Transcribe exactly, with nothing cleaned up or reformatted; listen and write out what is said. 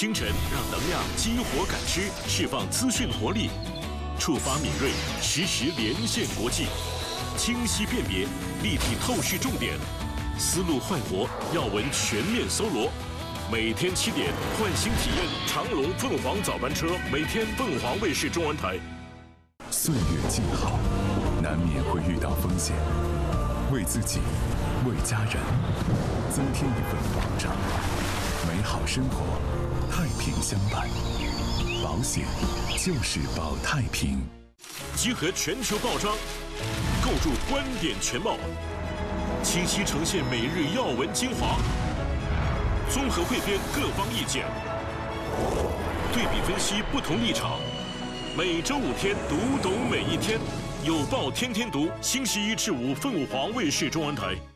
清晨让能量激活感知，释放资讯活力，触发敏锐，实时连线国际，清晰辨别，立体透视重点，思路焕活，要闻全面搜罗。每天七点，换新体验长隆凤凰早班车，每天凤凰卫视中文台。 岁月静好，难免会遇到风险，为自己，为家人，增添一份保障。美好生活，太平相伴。保险就是保太平。 集合全球报章，构筑观点全貌，清晰呈现每日要闻精华，综合汇编各方意见，对比分析不同立场。每周五天，读懂每一天。有报天天读，星期一至五凤凰卫视中文台。